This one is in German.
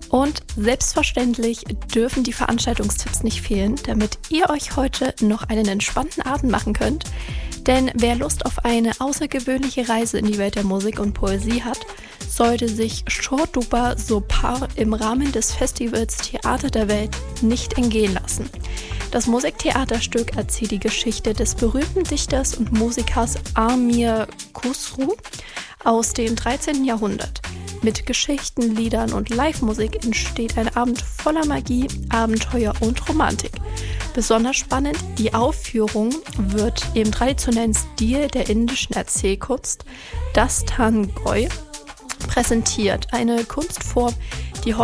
Und selbstverständlich dürfen die Veranstaltungstipps nicht fehlen, damit ihr euch heute noch einen entspannten Abend machen könnt. Denn wer Lust auf eine außergewöhnliche Reise in die Welt der Musik und Poesie hat, sollte sich Chorduba Sopar im Rahmen des Festivals Theater der Welt nicht entgehen lassen. Das Musiktheaterstück erzählt die Geschichte des berühmten Dichters und Musikers Amir Khusru aus dem 13. Jahrhundert. Mit Geschichten, Liedern und Live-Musik entsteht ein Abend voller Magie, Abenteuer und Romantik. Besonders spannend, die Aufführung wird im traditionellen Stil der indischen Erzählkunst Dastan Goi präsentiert, eine Kunstform,